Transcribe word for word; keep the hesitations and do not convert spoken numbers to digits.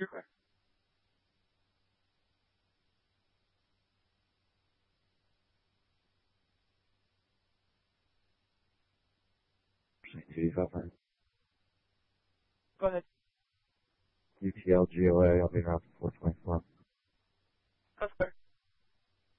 You're clear. Go ahead. U T L G O A, I'll be around four twenty-four. That's clear.